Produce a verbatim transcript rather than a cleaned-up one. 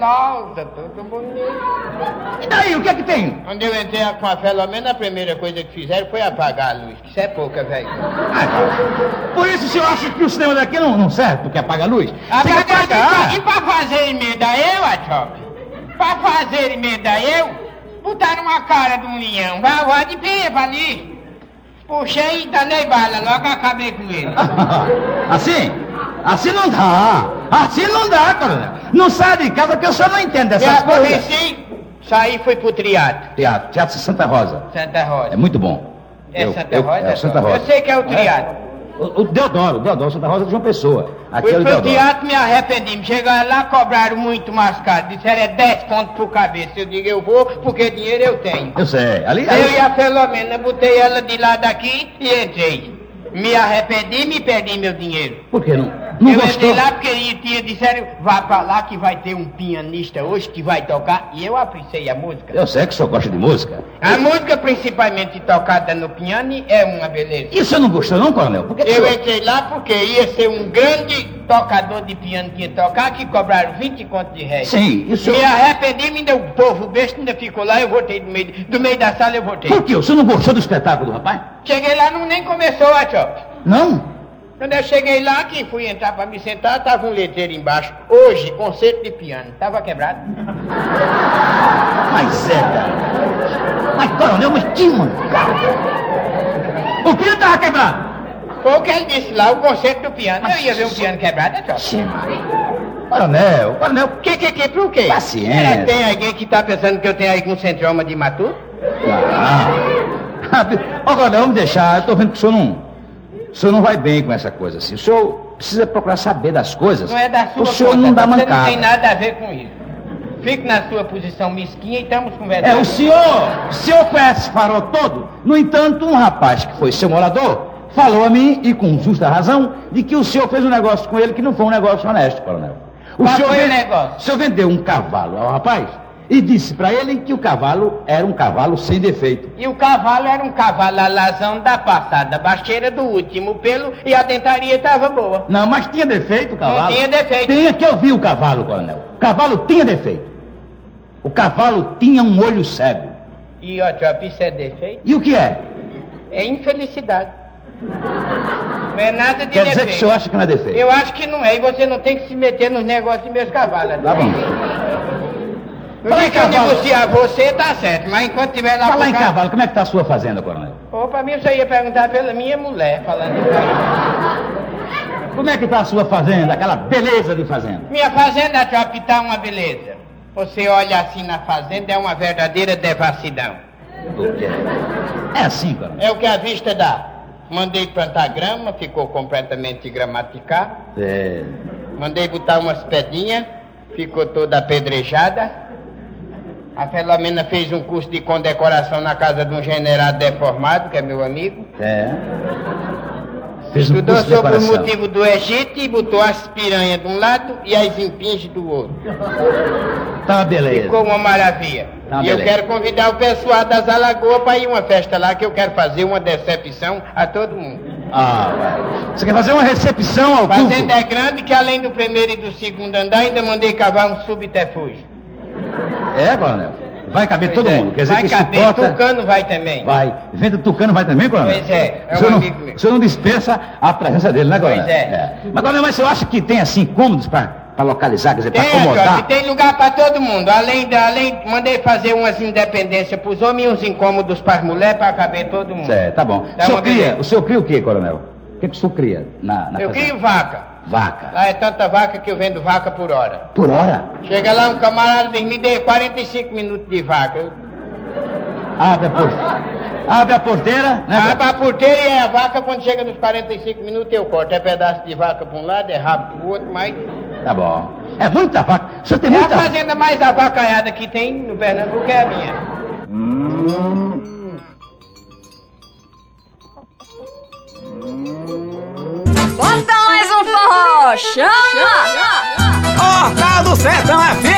melosa, tudo bonito. E daí, o que é que tem? Quando eu entrei com a Filomena, a primeira coisa que fizeram foi apagar a luz, que isso é pouca, velho. Ah, por isso o senhor acha que o cinema daqui não, não serve, porque apaga a luz? Tem que apagar. E pra fazer emenda eu, Atchop? Pra fazer emenda eu, botaram uma cara de um leão, vai, vai de pipa ali. Puxei e danei bala, logo acabei com ele. Assim? Assim não dá. Assim não dá, coronel. Não sai de casa que eu só não entendo dessas Eu coisas. aborreci, saí e fui pro triato. Teatro, Teatro Santa Rosa. Santa Rosa. É muito bom. É Eu- Santa eu- Rosa? É o Santa Rosa. Eu sei que é o triato. O, o Deodoro, o Deodoro, Santa Rosa de João Pessoa. Aqui Fui é o pro Deodoro. teatro, me arrependi. Me chegaram lá, cobraram muito mais caro. Disseram é dez pontos por cabeça. Eu digo, eu vou, porque dinheiro eu tenho. Eu sei. Ali, Eu ali- e a Filomena, botei ela de lado aqui e entrei. Me arrependi e me perdi meu dinheiro. Por que não? Não eu gostou? entrei lá porque ele tinha, disseram, vá pra lá que vai ter um pianista hoje que vai tocar. E eu apreciei a música. Eu sei que o senhor gosta de música. A música, principalmente tocada no piano, é uma beleza. E o senhor não gostou não, coronel? Por que que o Eu senhor... entrei lá porque ia ser um grande tocador de piano que ia tocar, que cobraram vinte contos de réis. Sim, e o senhor... Me arrependi, me deu o povo besta, ainda ficou lá, eu voltei do meio, do meio da sala, eu voltei. Por quê? O senhor não gostou do espetáculo do rapaz? Cheguei lá, não nem começou a chope. Não? Quando eu cheguei lá, que fui entrar pra me sentar, tava um letreiro embaixo. Hoje, concerto de piano. Tava quebrado. Mas é, cara. Mas, coronel, mas que mancada. O piano tava quebrado. Foi o que ele disse lá, o concerto do piano. Eu ia ver um piano quebrado, é chope. Sim, coronel, coronel... Que, que, que, por quê? Paciência. É, tem alguém que tá pensando que eu tenho aí com centroma de maturo? Ah. Ô, coronel, vamos deixar. Eu tô vendo que o senhor não... O senhor não vai bem com essa coisa assim. O senhor precisa procurar saber das coisas. Não é da sua O senhor conta, não dá você mancada. não tem nada a ver com isso. Fique na sua posição mesquinha e estamos conversando. É, o senhor, o senhor conhece esse farol todo? No entanto, um rapaz que foi seu morador falou a mim, e com justa razão, de que o senhor fez um negócio com ele que não foi um negócio honesto, coronel. O Qual senhor foi o vende- negócio? O senhor vendeu um cavalo ao rapaz e disse pra ele que o cavalo era um cavalo sem defeito. E o cavalo era um cavalo alazão da passada, baixeira do último pelo e a dentaria estava boa. Não, mas tinha defeito o cavalo? Não tinha defeito. Tinha que eu vi o cavalo, coronel. O cavalo tinha defeito. O cavalo tinha um olho cego. E ó, Chope, isso é defeito? E o que é? É infelicidade. Não é nada de Quer defeito. dizer que o senhor acha que não é defeito? Eu acho que não é, e você não tem que se meter nos negócios dos meus cavalos. Tá bom. No Fala dia em que eu cavalo. negociar você, tá certo, mas enquanto tiver lá... Fala em pro ca- cavalo, como é que tá a sua fazenda, coronel? Ô, pra mim você ia perguntar pela minha mulher, falando isso aí. Como é que tá a sua fazenda, aquela beleza de fazenda? Minha fazenda, Chope, tá uma beleza. Você olha assim na fazenda, é uma verdadeira devassidão. O quê? É assim, coronel. É o que a vista dá. Mandei plantar grama, ficou completamente gramaticado. É. Mandei botar umas pedrinhas, ficou toda apedrejada. A Filomena fez um curso de condecoração na casa de um general deformado, que é meu amigo. É. Fez um Estudou curso de sobre o decoração. motivo do Egito e botou as piranhas de um lado e as impinges do outro. Tá uma beleza. Ficou uma maravilha. Tá uma e eu beleza. quero convidar o pessoal das Alagoas para ir uma festa lá, que eu quero fazer uma decepção a todo mundo. Ah, ué. Você quer fazer uma recepção ao A culto? fazenda é grande, que além do primeiro e do segundo andar, ainda mandei cavar um subterfúgio. É, coronel. Vai caber todo Pois é. mundo. Quer dizer vai que caber, suporta... Tucano vai também. Vai. Venda Tucano vai também, coronel? Pois é, é o um senhor não, amigo meu. o senhor não dispensa a presença dele, né, coronel? Pois é. Mas, coronel, mas você acha que tem, assim, cômodos pra, pra localizar, quer dizer, pra Tem, acomodar? Jorge, tem lugar para todo mundo. Além, da, além, mandei fazer umas independências para os homens e uns incômodos para as mulheres, para caber todo mundo. Certo, tá bom. Dá O senhor, uma cria, beleza. o senhor cria o quê, coronel? O que, que o senhor cria na, na Eu fazenda? crio vaca. Vaca. Lá é tanta vaca que eu vendo vaca por hora. Por hora? Chega lá um camarada e diz, me dê quarenta e cinco minutos de vaca. Eu Abre a porteira. Abre a porteira, né? abro a porteira e a vaca, quando chega nos quarenta e cinco minutos, eu corto. É pedaço de vaca para um lado, é rabo para o outro, mas... Tá bom. É muita vaca. O senhor tem É a muita... fazenda mais avacaiada que tem no Pernambuco é a minha. Bota mais um forró, chama! Portal do Sertão F